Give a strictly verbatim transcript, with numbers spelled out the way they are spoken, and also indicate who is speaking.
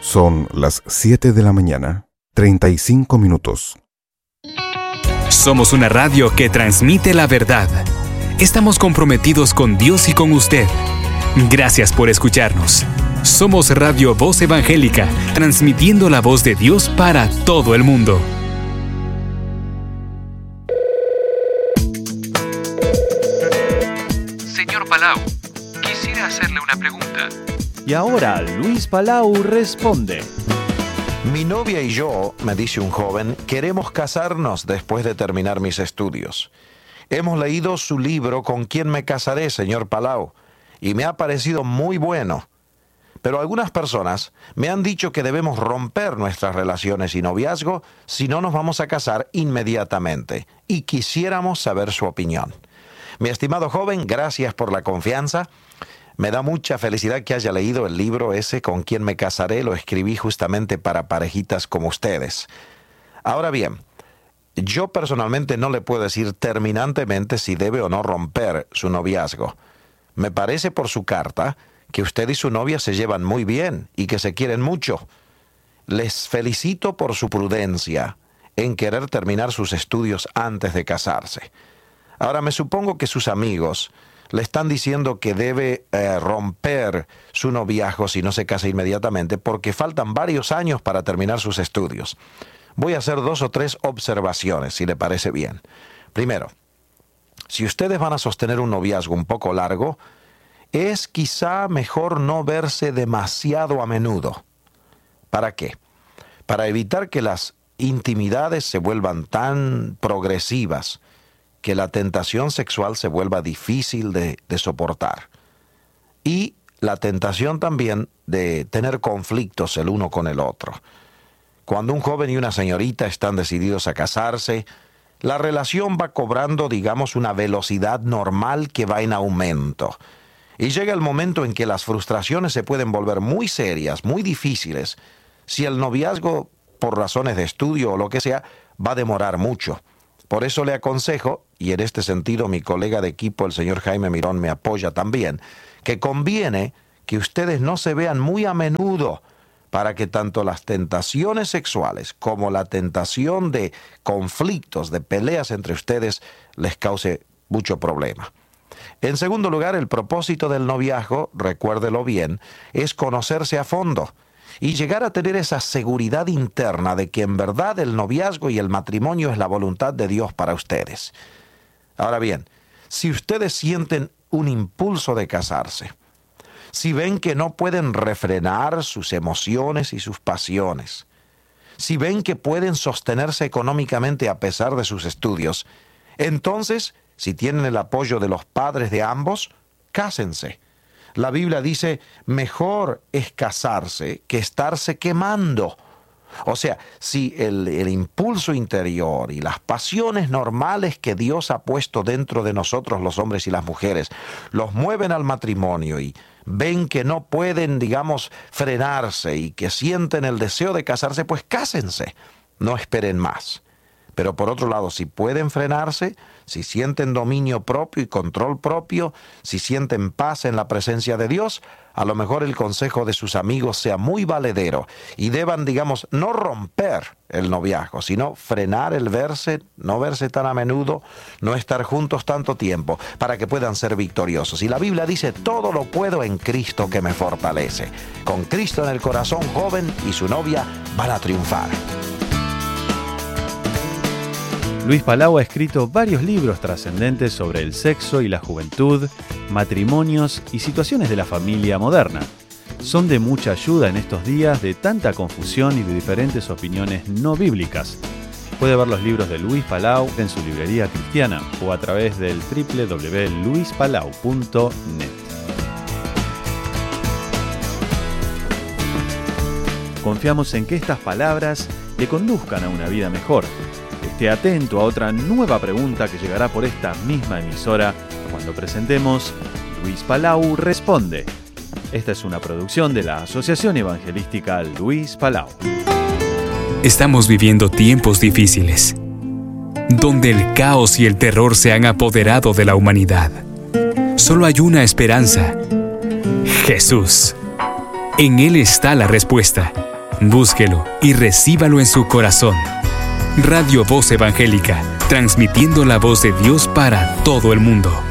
Speaker 1: Son las siete de la mañana, treinta y cinco minutos.
Speaker 2: Somos una radio que transmite la verdad. Estamos comprometidos con Dios y con usted. Gracias por escucharnos. Somos Radio Voz Evangélica, transmitiendo la voz de Dios para todo el mundo.
Speaker 3: Señor Palau, quisiera hacerle una pregunta.
Speaker 4: Y ahora Luis Palau responde.
Speaker 5: Mi novia y yo, me dice un joven, queremos casarnos después de terminar mis estudios. Hemos leído su libro ¿Con quién me casaré, señor Palau? Y me ha parecido muy bueno. Pero algunas personas me han dicho que debemos romper nuestras relaciones y noviazgo si no nos vamos a casar inmediatamente. Y quisiéramos saber su opinión. Mi estimado joven, gracias por la confianza. Me da mucha felicidad que haya leído el libro ese ¿Con quién me casaré? Lo escribí justamente para parejitas como ustedes. Ahora bien, yo personalmente no le puedo decir terminantemente si debe o no romper su noviazgo. Me parece por su carta que usted y su novia se llevan muy bien y que se quieren mucho. Les felicito por su prudencia en querer terminar sus estudios antes de casarse. Ahora, me supongo que sus amigos le están diciendo que debe eh, romper su noviazgo si no se casa inmediatamente porque faltan varios años para terminar sus estudios. Voy a hacer dos o tres observaciones, si le parece bien. Primero, si ustedes van a sostener un noviazgo un poco largo, es quizá mejor no verse demasiado a menudo. ¿Para qué? Para evitar que las intimidades se vuelvan tan progresivas que la tentación sexual se vuelva difícil de, de soportar. Y la tentación también de tener conflictos el uno con el otro. Cuando un joven y una señorita están decididos a casarse, la relación va cobrando, digamos, una velocidad normal que va en aumento. Y llega el momento en que las frustraciones se pueden volver muy serias, muy difíciles, si el noviazgo, por razones de estudio o lo que sea, va a demorar mucho. Por eso le aconsejo, y en este sentido mi colega de equipo, el señor Jaime Mirón, me apoya también, que conviene que ustedes no se vean muy a menudo para que tanto las tentaciones sexuales como la tentación de conflictos, de peleas entre ustedes, les cause mucho problema. En segundo lugar, el propósito del noviazgo, recuérdelo bien, es conocerse a fondo y llegar a tener esa seguridad interna de que en verdad el noviazgo y el matrimonio es la voluntad de Dios para ustedes. Ahora bien, si ustedes sienten un impulso de casarse, si ven que no pueden refrenar sus emociones y sus pasiones, si ven que pueden sostenerse económicamente a pesar de sus estudios, entonces, si tienen el apoyo de los padres de ambos, cásense. La Biblia dice, mejor es casarse que estarse quemando. O sea, si el, el impulso interior y las pasiones normales que Dios ha puesto dentro de nosotros, los hombres y las mujeres, los mueven al matrimonio y ven que no pueden, digamos, frenarse y que sienten el deseo de casarse, pues cásense. No esperen más. Pero por otro lado, si pueden frenarse, si sienten dominio propio y control propio, si sienten paz en la presencia de Dios, a lo mejor el consejo de sus amigos sea muy valedero y deban, digamos, no romper el noviazgo, sino frenar el verse, no verse tan a menudo, no estar juntos tanto tiempo, para que puedan ser victoriosos. Y la Biblia dice, todo lo puedo en Cristo que me fortalece. Con Cristo en el corazón, joven y su novia van a triunfar.
Speaker 4: Luis Palau ha escrito varios libros trascendentes sobre el sexo y la juventud, matrimonios y situaciones de la familia moderna. Son de mucha ayuda en estos días de tanta confusión y de diferentes opiniones no bíblicas. Puede ver los libros de Luis Palau en su librería cristiana o a través del doble u doble u doble u punto luis palau punto net. Confiamos en que estas palabras le conduzcan a una vida mejor. Esté atento a otra nueva pregunta que llegará por esta misma emisora cuando presentemos Luis Palau Responde. Esta es una producción de la Asociación Evangelística Luis Palau.
Speaker 2: Estamos viviendo tiempos difíciles, donde el caos y el terror se han apoderado de la humanidad. Solo hay una esperanza: Jesús. En Él está la respuesta. Búsquelo y recíbalo en su corazón. Radio Voz Evangélica, transmitiendo la voz de Dios para todo el mundo.